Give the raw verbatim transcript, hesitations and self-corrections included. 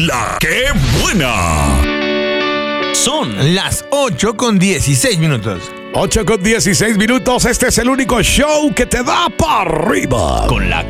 La ¡Qué buena! Son las ocho con dieciséis minutos. ocho con dieciséis minutos. Este es el único show que te da para arriba. Con la